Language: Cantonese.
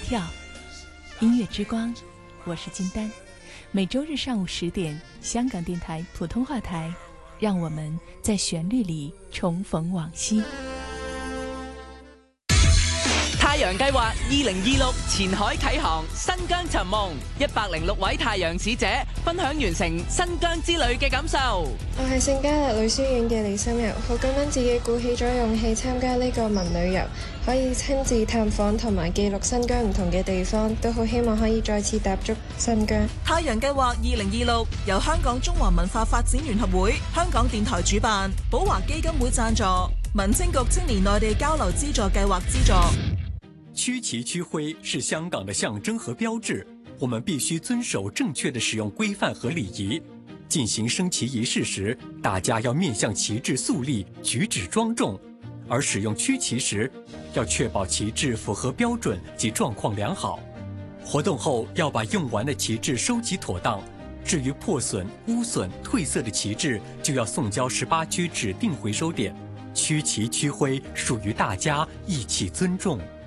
跳。音乐之光，我是金丹。每周日上午10点，香港电台普通话台，让我们在旋律里重逢往昔。 太陽計劃2026前海啟航，新疆尋夢，106位太陽使者分享完成新疆之旅嘅感受。 我係聖嘉勒女書院嘅李心柔，好感恩自己鼓起咗勇氣參加呢個文旅遊，可以親自探訪同埋記錄新疆唔同嘅地方，都好希望可以再次踏足新疆。 太陽計劃2026由香港中華文化發展聯合會、香港電台主辦，寶華基金會贊助，民政局青年內地交流資助計劃資助。 區旗區徽是香港的象徵和標誌，我們必須遵守正確的使用規範和禮儀。進行升旗儀式時，大家要面向旗幟肅立，舉止莊重；而使用區旗時，要確保旗幟符合標準及狀況良好。活動後要把用完的旗幟收集妥當，至於破損、污損、褪色的旗幟，就要送交18區指定回收點。區旗區徽屬於大家，一起尊重。